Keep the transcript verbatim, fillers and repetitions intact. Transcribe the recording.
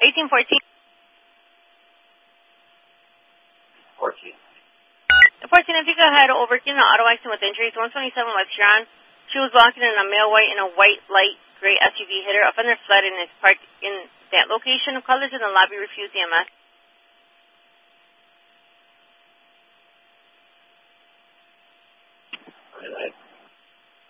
eighteen fourteen. fourteen. fourteen, if you go ahead, overcame the auto accident with injuries, one twenty-seven West Huron. She was walking in a male white and a white light gray S U V hit her. Offender fled and is parked in that location. Callers in the lobby refused E M S.